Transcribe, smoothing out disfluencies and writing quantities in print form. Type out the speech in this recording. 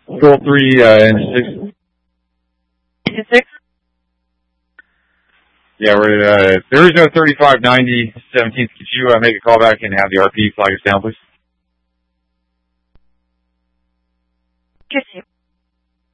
Goal 3, engine 6. Engine 6? Yeah, we're, there is no 3590 17th. Could you make a call back and have the RP flag us down, please? Just